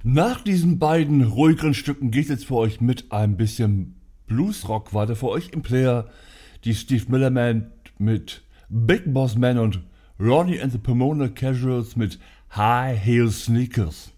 Nach diesen beiden ruhigeren Stücken geht jetzt für euch mit ein bisschen Bluesrock weiter. Für euch im Player die Steve Miller Band mit Big Boss Man und Ronnie and the Pomona Casuals mit High Heel Sneakers.